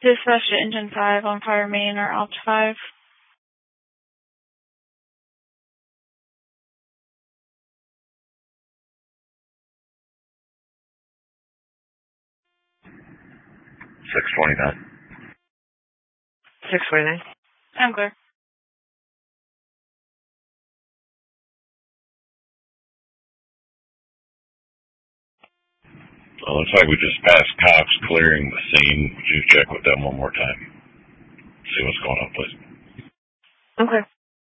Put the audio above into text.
Dispatch to Engine 5 on Fire Main or Opt 5. $629. 629. I'm clear. Well, looks like we just passed cops clearing the scene. Would you check with them one more time? See what's going on, please? Okay.